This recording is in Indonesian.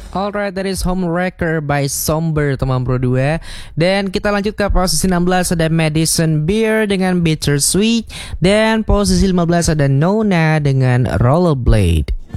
Alright, that is Homewrecker by Somber teman Pro 2. Dan kita lanjut ke posisi 16 ada Madison Beer dengan Bittersweet. Dan posisi 15 ada Nona dengan Rollerblade.